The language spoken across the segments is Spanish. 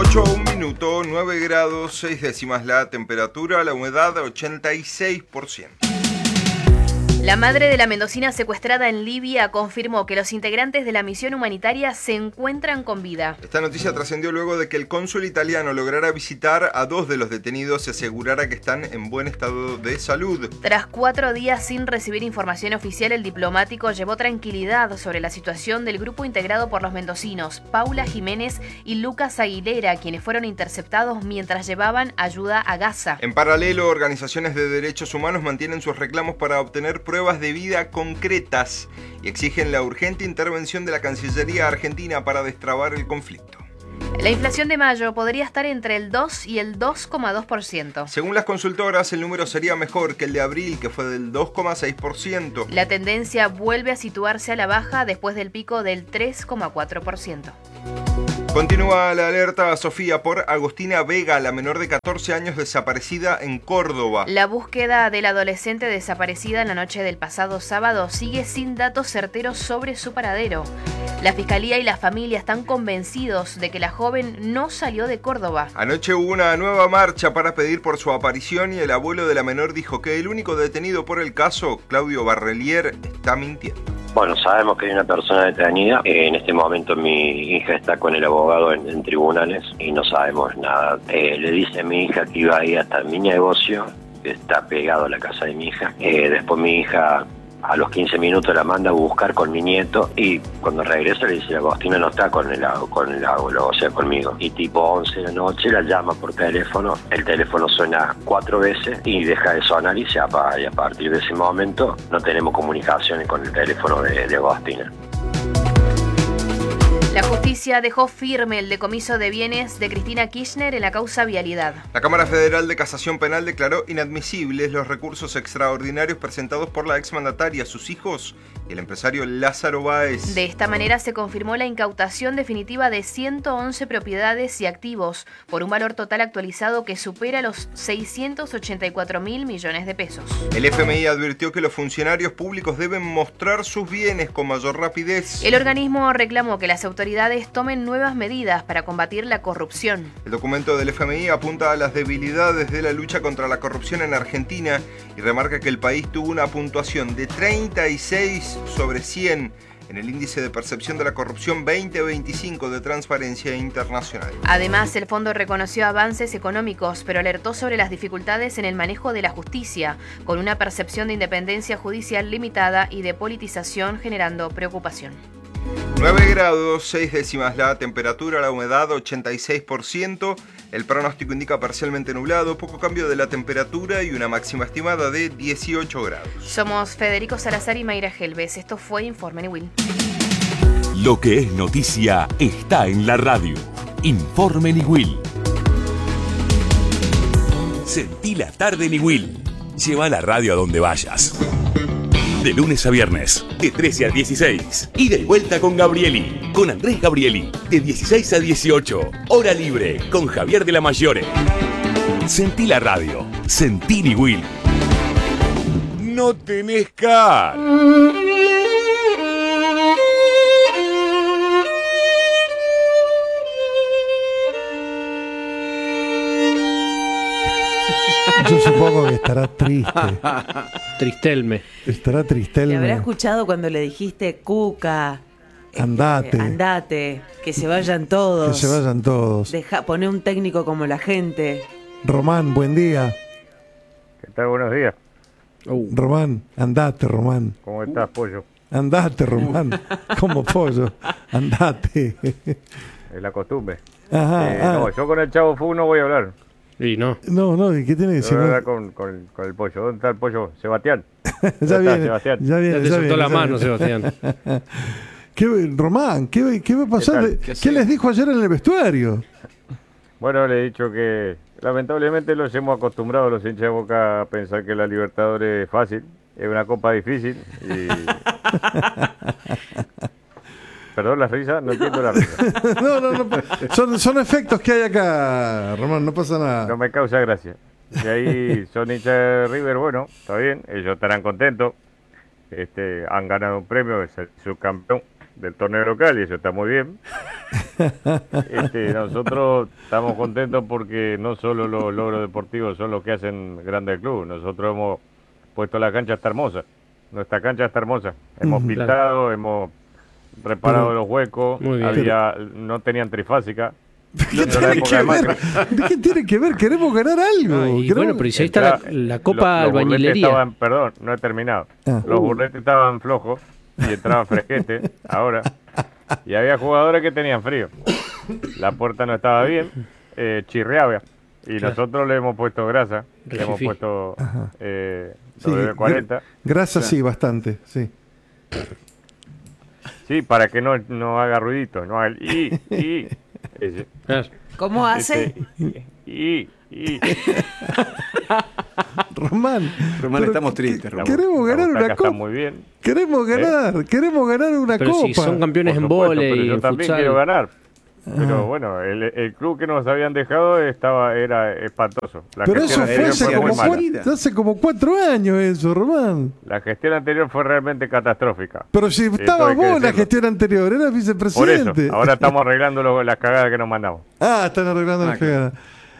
8:01, 9 grados 6 décimas la temperatura, la humedad 86%. La madre de la mendocina secuestrada en Libia confirmó que los integrantes de la misión humanitaria se encuentran con vida. Esta noticia trascendió luego de que el cónsul italiano lograra visitar a 2 de los detenidos y asegurara que están en buen estado de salud. Tras 4 días sin recibir información oficial, el diplomático llevó tranquilidad sobre la situación del grupo integrado por los mendocinos Paula Jiménez y Lucas Aguilera, quienes fueron interceptados mientras llevaban ayuda a Gaza. En paralelo, organizaciones de derechos humanos mantienen sus reclamos para obtener pruebas de vida concretas y exigen la urgente intervención de la Cancillería argentina para destrabar el conflicto. La inflación de mayo podría estar entre el 2 y el 2,2%. Según las consultoras, el número sería mejor que el de abril, que fue del 2,6%. La tendencia vuelve a situarse a la baja después del pico del 3,4%. Continúa la alerta a Sofía por Agostina Vega, la menor de 14 años desaparecida en Córdoba. La búsqueda de la adolescente desaparecida en la noche del pasado sábado sigue sin datos certeros sobre su paradero. La Fiscalía y la familia están convencidos de que la joven no salió de Córdoba. Anoche hubo una nueva marcha para pedir por su aparición y el abuelo de la menor dijo que el único detenido por el caso, Claudio Barrelier, está mintiendo. Bueno, sabemos que hay una persona detenida. En este momento mi hija está con el abogado en tribunales y no sabemos nada. Le dice a mi hija que iba a ir hasta mi negocio, que está pegado a la casa de mi hija. Después mi hija a los 15 minutos la manda a buscar con mi nieto y cuando regresa le dice: Agostina no está con el abuelo, o sea, conmigo. Y tipo 11 de la noche la llama por teléfono, el teléfono suena 4 veces y deja de sonar y se apaga. Y a partir de ese momento no tenemos comunicaciones con el teléfono de Agostina. La justicia dejó firme el decomiso de bienes de Cristina Kirchner en la causa vialidad. La Cámara Federal de Casación Penal declaró inadmisibles los recursos extraordinarios presentados por la exmandataria, sus hijos y el empresario Lázaro Báez. De esta manera se confirmó la incautación definitiva de 111 propiedades y activos por un valor total actualizado que supera los 684.000 millones de pesos. El FMI advirtió que los funcionarios públicos deben mostrar sus bienes con mayor rapidez. El organismo reclamó que las autoridades tomen nuevas medidas para combatir la corrupción. El documento del FMI apunta a las debilidades de la lucha contra la corrupción en Argentina y remarca que el país tuvo una puntuación de 36 sobre 100 en el índice de percepción de la corrupción 2025 de Transparencia Internacional. Además, el fondo reconoció avances económicos, pero alertó sobre las dificultades en el manejo de la justicia, con una percepción de independencia judicial limitada y de politización generando preocupación. 9 grados 6 décimas la temperatura, la humedad 86%, el pronóstico indica parcialmente nublado, poco cambio de la temperatura y una máxima estimada de 18 grados. Somos Federico Salazar y Mayra Gelbes, esto fue Informe Niwil. Lo que es noticia está en la radio. Informe Niwil. Sentí la tarde Niwil. Lleva la radio a donde vayas. De lunes a viernes, de 13 a 16. Y de vuelta con Gabrieli, con Andrés Gabrieli, de 16 a 18. Hora libre, con Javier de la Mayore. Sentí la radio, sentí Niwil. No tenés car. Yo supongo que estará triste. Tristelme. Estará Tristelme. Te habrá escuchado cuando le dijiste: Cuca, andate. Andate, que se vayan todos. Que se vayan todos. Poné un técnico como la gente. Román, buen día. ¿Qué tal? Buenos días. Román, andate, Román. ¿Cómo estás, pollo? Andate, Román. Como pollo. Andate. Es la costumbre. Ajá, No, yo con el Chavo Fu no voy a hablar. Y no. No, ¿y qué tiene que decir? Voy a hablar con el pollo. ¿Dónde está el pollo? Sebastián. Ya viene, Sebastián. ya viene. Ya te soltó la mano, Sebastián. Román, ¿qué va a pasar? ¿Qué les dijo ayer en el vestuario? Bueno, le he dicho que lamentablemente los hemos acostumbrado a los hinchas de Boca a pensar que la Libertadores es fácil, es una copa difícil y... Perdón la risa, no entiendo la risa. No. Son efectos que hay acá, Román, no pasa nada. No me causa gracia. Y ahí son hinchas de River, bueno, está bien, ellos estarán contentos. Han ganado un premio, es el subcampeón del torneo local y eso está muy bien. Nosotros estamos contentos porque no solo los logros deportivos son los que hacen grande el club. Nosotros hemos puesto la cancha, está hermosa. Nuestra cancha está hermosa. Hemos pintado, hemos reparado los huecos. No tenían trifásica. ¿Qué tiene que ver? Queremos ganar algo. Bueno, pero si ahí está la Copa Albañilería. Perdón, no he terminado. Los burletes estaban flojos y entraba fresquete ahora. Y había jugadores que tenían frío. La puerta no estaba bien, chirriaba. Y nosotros le hemos puesto grasa, le hemos puesto W40. Grasa sí, bastante, sí. Sí, para que no haga ruidito, no haga el ese. ¿Cómo hace? Román, estamos tristes, Román. Queremos ganar una copa. Muy bien. Queremos ganar una pero copa. Si son campeones en vóley y yo en también futsal. quiero ganar. Pero bueno, el club que nos habían dejado era espantoso. Pero eso fue hace como 4 años eso, Román. La gestión anterior fue realmente catastrófica. Pero si estabas vos en la gestión anterior, eras vicepresidente. Por eso, ahora estamos arreglando las cagadas que nos mandamos. Están arreglando las cagadas.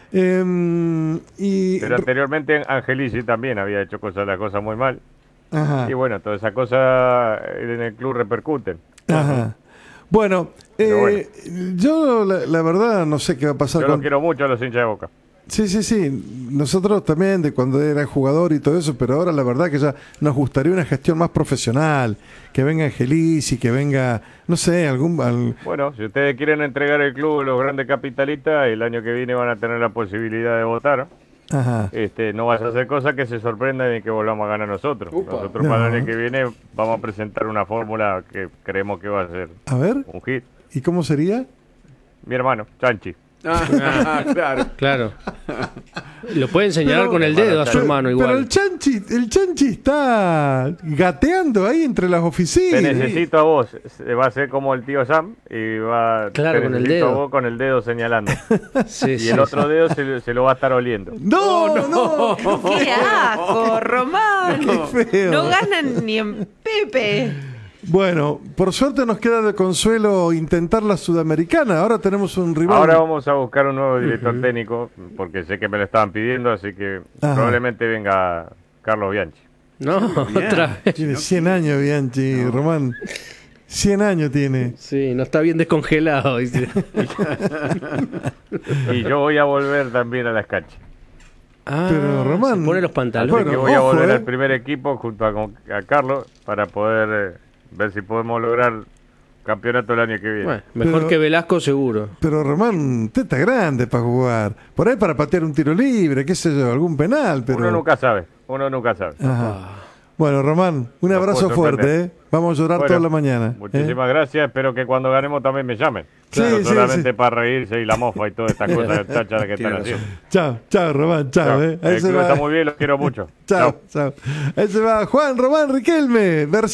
Pero anteriormente Angelici también había hecho las cosas muy mal. Ajá. Y bueno, todas esas cosas en el club repercuten. Ajá. Bueno, yo la verdad no sé qué va a pasar. Yo los quiero mucho a los hinchas de Boca. Sí. Nosotros también, de cuando era jugador y todo eso, pero ahora la verdad que ya nos gustaría una gestión más profesional. Que venga Angelici, que venga, no sé, Bueno, si ustedes quieren entregar el club a los grandes capitalistas, el año que viene van a tener la posibilidad de votar. Ajá. No vas a hacer cosas que se sorprendan y que volvamos a ganar nosotros. Nosotros para el año que viene vamos a presentar una fórmula que creemos que va a ser un hit. ¿Y cómo sería? Mi hermano, Chanchi. Claro. Lo pueden señalar con el dedo a su hermano igual. Pero el Chanchi está gateando ahí entre las oficinas. Te necesito a vos. Va a ser como el tío Sam y te con el dedo. A vos con el dedo señalando. Y el otro dedo se lo va a estar oliendo. No. ¡Qué asco, Román! ¡Qué feo! No ganan ni en Pepe. Bueno, por suerte nos queda de consuelo intentar la Sudamericana. Ahora tenemos un rival. Ahora vamos a buscar un nuevo director técnico, porque sé que me lo estaban pidiendo, así que probablemente venga Carlos Bianchi. No, otra vez. Tiene 100 años Bianchi, Román. 100 años tiene. Sí, no está bien descongelado. Dice. Y yo voy a volver también a las canchas. Pero Román se pone los pantalones. Así que voy a volver al primer equipo junto a Carlos para poder ver si podemos lograr campeonato el año que viene. Bueno, mejor que Velasco seguro. Pero Román, usted está grande para jugar. Por ahí para patear un tiro libre, qué sé yo, algún penal. Pero Uno nunca sabe. Ajá. Bueno, Román, un abrazo fuerte. Vamos a llorar toda la mañana. Muchísimas gracias. Espero que cuando ganemos también me llamen. Claro, solamente para reírse y la mofa y todas estas cosas chácharas que están haciendo. Chao, Román, chao. Ahí el club está muy bien, los quiero mucho. Chao. Ahí se va Juan Román Riquelme.